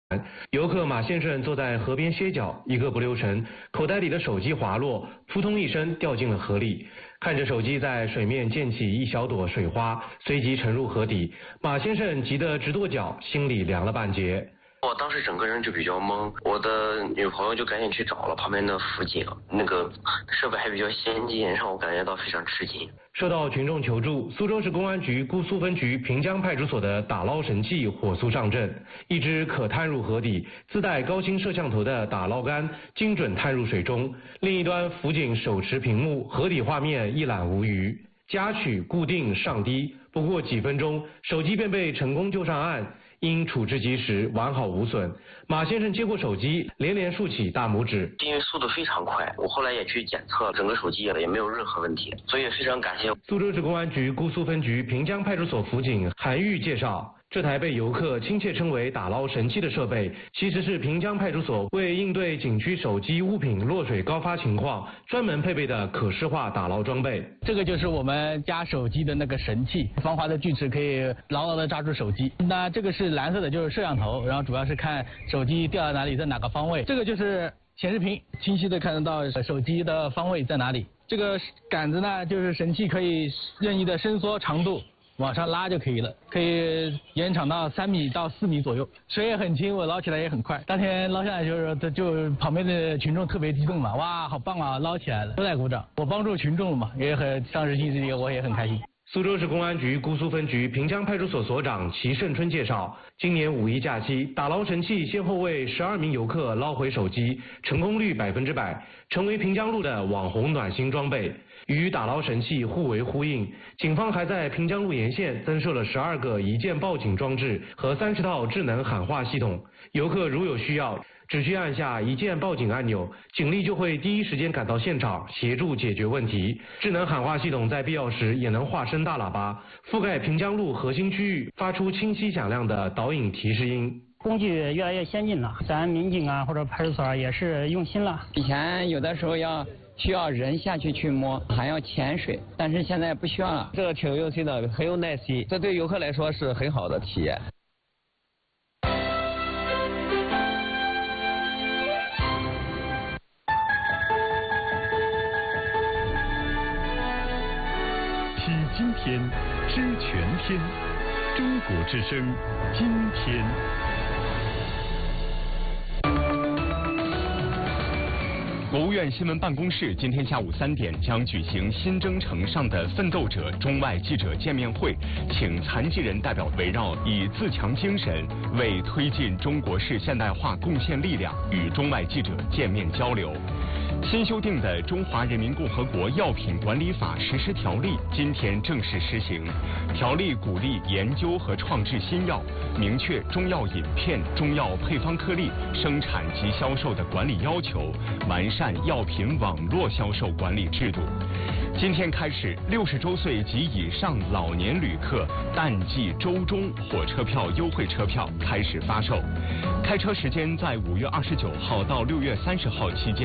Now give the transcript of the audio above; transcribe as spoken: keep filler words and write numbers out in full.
游客马先生坐在河边歇脚，一个不留神，口袋里的手机滑落，扑通一声掉进了河里。看着手机在水面溅起一小朵水花，随即沉入河底，马先生急得直跺脚，心里凉了半截。 我当时整个人就比较懵，我的女朋友就赶紧去找了旁边的辅警，那个设备还比较先进，让我感觉到非常吃惊。 受到群众求助，苏州市公安局姑苏分局平江派出所的打捞神器火速上阵，一只可探入河底、自带高清摄像头的打捞竿精准探入水中，另一端辅警手持屏幕，河底画面一览无余。夹取固定上低，不过几分钟，手机便被成功救上岸。因处置及时，完好无损。马先生接过手机，连连竖起大拇指。 因为速度非常快，我后来也去检测，整个手机也没有任何问题，所以也非常感谢。 苏州市公安局姑苏分局平江派出所辅警韩玉介绍，这台被游客亲切称为打捞神器的设备，其实是平江派出所为应对景区手机物品落水高发情况专门配备的可视化打捞装备。 这个就是我们夹手机的那个神器，防滑的锯齿可以牢牢的抓住手机。那这个是蓝色的，就是摄像头，然后主要是看手机掉到哪里，在哪个方位。这个就是显示屏，清晰的看得到手机的方位在哪里。这个杆子呢，就是神器可以任意的伸缩长度。往上拉就可以了，可以延长到三米到四米左右，水也很清，我捞起来也很快。当天捞下来就是，就旁边的群众特别激动嘛，哇，好棒啊，捞起来了，都在鼓掌。我帮助群众了嘛，也很上市新势力，我也很开心。 苏州市公安局姑苏分局平江派出所所长齐胜春介绍，今年五一假期，打捞神器先后为十二名游客捞回手机，成功率百分之百，成为平江路的网红暖心装备。与打捞神器互为呼应，警方还在平江路沿线增设了十二个一键报警装置和三十套智能喊话系统。游客如有需要，只需按下一键报警按钮，警力就会第一时间赶到现场协助解决问题。智能喊话系统在必要时也能化身大喇叭，覆盖平江路核心区域，发出清晰响亮的导引提示音。 工具越来越先进了，咱民警啊或者派出所也是用心了。 以前有的时候要需要人下去去摸，还要潜水，但是现在不需要了。 这个挺用心的，很有耐心，这对游客来说是很好的体验。 体今天，知全天，中国之声，今天。国务院新闻办公室今天下午三点将举行新征程上的奋斗者中外记者见面会，请残疾人代表围绕以自强精神为推进中国式现代化贡献力量，与中外记者见面交流。新修订的《中华人民共和国药品管理法》实施条例今天正式施行。条例鼓励研究和创制新药，明确中药饮片、中药配方颗粒生产及销售的管理要求，完善药品网络销售管理制度。今天开始，六十周岁及以上老年旅客淡季周中火车票优惠车票开始发售，开车时间在五月二十九号到六月三十号期间。